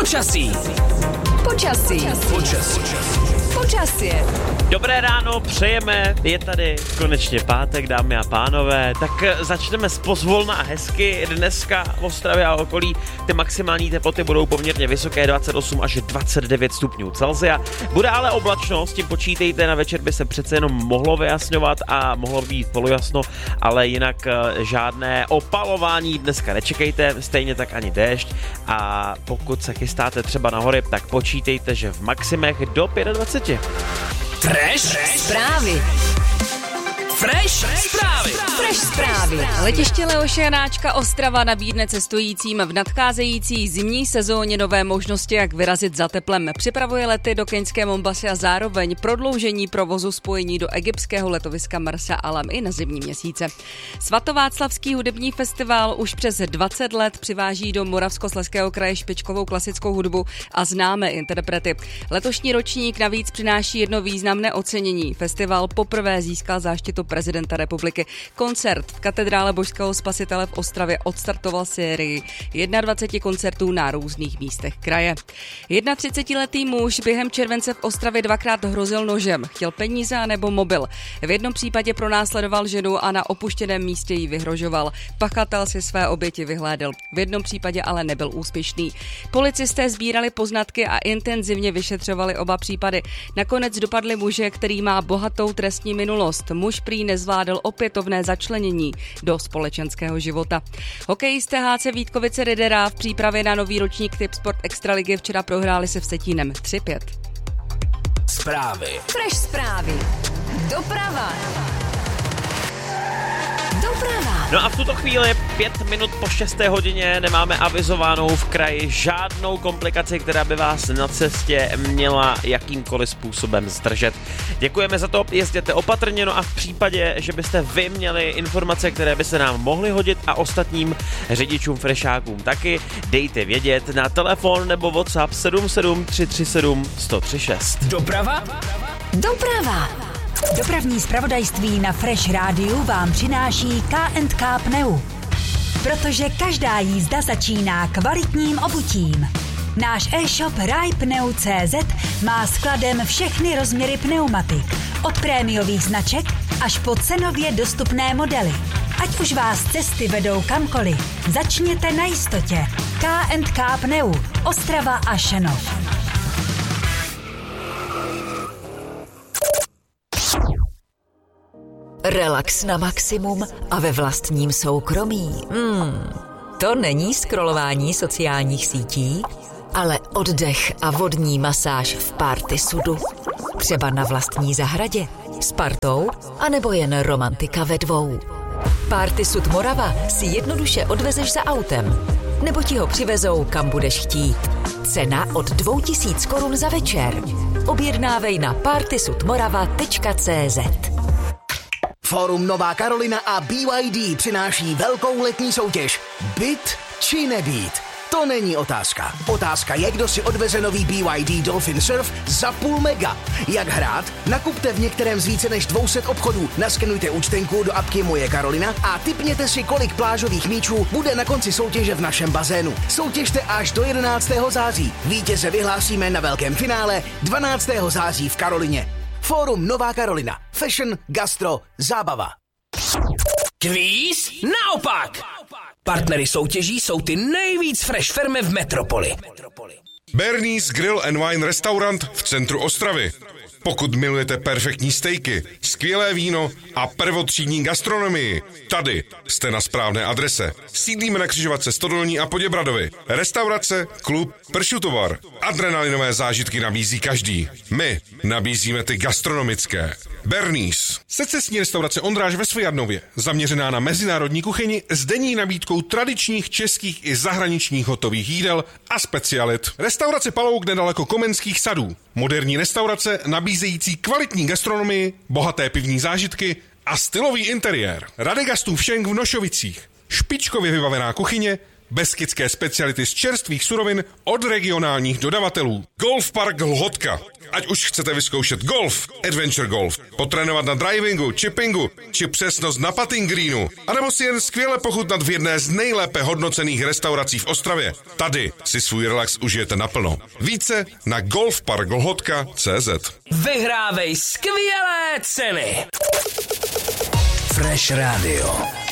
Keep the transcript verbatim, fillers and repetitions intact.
Počasí. Počasí. Počasí. Počasí. Dobré ráno, přejeme, je tady konečně pátek, dámy a pánové, tak začneme s pozvolna a hezky. Dneska v Ostravě a okolí ty maximální teploty budou poměrně vysoké, dvacet osm až dvacet devět stupňů Celsia. Bude ale oblačno, s tím počítejte, na večer by se přece jenom mohlo vyjasňovat a mohlo být polojasno, ale jinak žádné opalování dneska nečekejte, stejně tak ani déšť, a pokud se chystáte třeba na hory, tak počítejte, že v maximech do dvacet pět. Fresh Zprávy. Fresh zprávy. Fresh zprávy. Letiště Leoše Janáčka Ostrava nabídne cestujícím v nadcházející zimní sezóně nové možnosti, jak vyrazit za teplem. Připravuje lety do keňské Mombasy a zároveň prodloužení provozu spojení do egyptského letoviska Marsa Alam i na zimní měsíce. Svatováclavský hudební festival už přes dvacet let přiváží do Moravskoslezského kraje špičkovou klasickou hudbu a známé interprety. Letošní ročník navíc přináší jedno významné ocenění. Festival poprvé získal záštitu prezidenta republiky. Koncert v katedrále Božského spasitele v Ostravě odstartoval sérii dvacet jedna koncertů na různých místech kraje. třicetiletý muž během července v Ostravě dvakrát hrozil nožem, chtěl peníze nebo mobil. V jednom případě pronásledoval ženu a na opuštěném místě jí vyhrožoval. Pachatel si své oběti vyhlédl. V jednom případě ale nebyl úspěšný. Policisté sbírali poznatky a intenzivně vyšetřovali oba případy. Nakonec dopadli muže, který má bohatou trestní minulost. Muž prý nezvládl opětovné začlenění do společenského života. Hokejisté H C Vítkovice Ridera v přípravě na nový ročník Tipsport Extraligy včera prohráli se Vsetínem tři pět. Zprávy. Fresh zprávy. Doprava. Doprava. No a v tuto chvíli pět minut po šesté hodině nemáme avizovanou v kraji žádnou komplikaci, která by vás na cestě měla jakýmkoliv způsobem zdržet. Děkujeme za to, jezděte opatrně, no a v případě, že byste vy měli informace, které by se nám mohly hodit a ostatním řidičům frešákům taky, dejte vědět na telefon nebo WhatsApp sedm sedm tři tři sedm sto třicet šest. Doprava. Doprava. Dopravní zpravodajství na Fresh Rádiu vám přináší K and K Pneu. Protože každá jízda začíná kvalitním obutím. Náš e-shop rajpneu tečka cé zet má skladem všechny rozměry pneumatik. Od prémiových značek až po cenově dostupné modely. Ať už vás cesty vedou kamkoliv, začněte na jistotě. K and K Pneu, Ostrava a Šenov. Relax na maximum a ve vlastním soukromí. Hmm, to není scrollování sociálních sítí, ale oddech a vodní masáž v Party Sudu. Třeba na vlastní zahradě, s partou, anebo jen romantika ve dvou. Party Sud Morava si jednoduše odvezeš za autem, nebo ti ho přivezou, kam budeš chtít. Cena od dvě tisíce korun za večer. Objednávej na party sud morava tečka cé zet. Fórum Nová Karolina a bé vé dé přináší velkou letní soutěž. Byt či nebýt? To není otázka. Otázka je, kdo si odveze nový bé vé dé Dolphin Surf za půl mega. Jak hrát? Nakupte v některém z více než dvě stě obchodů, naskenujte účtenku do apky Moje Karolina a tipněte si, kolik plážových míčů bude na konci soutěže v našem bazénu. Soutěžte až do jedenáctého září. Vítěze vyhlásíme na velkém finále dvanáctého září v Karolině. Fórum Nová Karolina. Fashion, gastro, zábava. Kvíz naopak. Partnery soutěží jsou ty nejvíc fresh firmy v metropoli. Bernie's Grill and Wine Restaurant v centru Ostravy. Pokud milujete perfektní stejky, skvělé víno a prvotřídní gastronomii, tady jste na správné adrese. Sídlíme na křižovatce Stodolní a Poděbradovi. Restaurace, klub, pršutovar. Adrenalinové zážitky nabízí každý. My nabízíme ty gastronomické. Bernie's. Secesní restaurace Ondráž ve Svojadnově, zaměřená na mezinárodní kuchyni s denní nabídkou tradičních českých i zahraničních hotových jídel a specialit. Restaurace Palouk nedaleko Komenských sadů. Moderní restaurace nabízející kvalitní gastronomii, bohaté pivní zážitky a stylový interiér. Radegastův šenk v Nošovicích. Špičkově vybavená kuchyně, Beskydské speciality z čerstvých surovin od regionálních dodavatelů. Golf Park Lhotka. Ať už chcete vyzkoušet golf, adventure golf, potrénovat na drivingu, chippingu, či přesnost na putting greenu, anebo si jen skvěle pochutnat v jedné z nejlépe hodnocených restaurací v Ostravě. Tady si svůj relax užijete naplno. Více na golf park lhotka tečka cé zet. Vyhrávej skvělé ceny. Fresh Radio.